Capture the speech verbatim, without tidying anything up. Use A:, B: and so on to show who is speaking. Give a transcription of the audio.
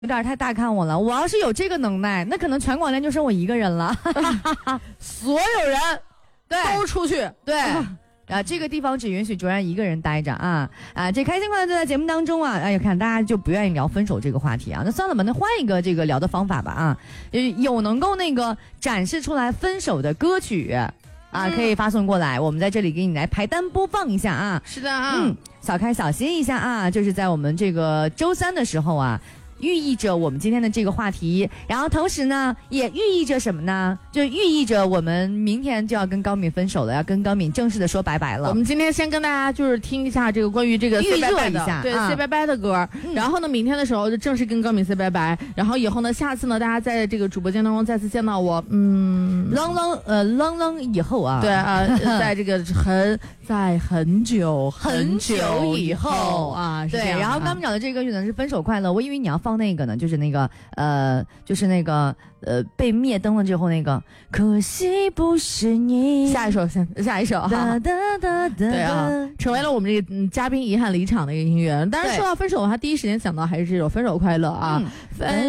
A: 有点太大看我了。我要是有这个能耐，那可能全广电就剩我一个人了，
B: 所有人
A: 对
B: 都出去，
A: 对。啊，这个地方只允许卓然一个人待着啊啊！这开心快乐就在节目当中啊！哎呀，看大家就不愿意聊分手这个话题啊，那算了吧，那换一个这个聊的方法吧啊！有能够那个展示出来分手的歌曲啊，嗯、可以发送过来，我们在这里给你来排单播放一下啊！
B: 是的啊，
A: 嗯，小开小心一下啊！就是在我们这个周三的时候啊。寓意着我们今天的这个话题，然后同时呢，也寓意着什么呢？就寓意着我们明天就要跟高敏分手了，要跟高敏正式的说拜拜了。
B: 我们今天先跟大家就是听一下这个关于这个 say 拜拜的，对 say 拜拜的歌，嗯、然后呢，明天的时候就正式跟高敏 say 拜拜，然后以后呢，下次呢，大家在这个主播间当中再次见到我，嗯，
A: 啷啷呃啷啷以后啊，
B: 对啊，在这个很在很久
A: 很久以后啊，
B: 对，
A: 然后高敏找的这个歌曲呢是分手快乐，我以为你要放。那个呢，就是那个呃，就是那个呃，被灭灯了之后那个，可惜不是你。
B: 下一首，先下一首哈。
A: 哒哒哒哒
B: 对啊，成为了我们这个、嗯、嘉宾遗憾离场的一个音乐。但是说到分手，他第一时间想到还是这首《分手快乐》啊。嗯、分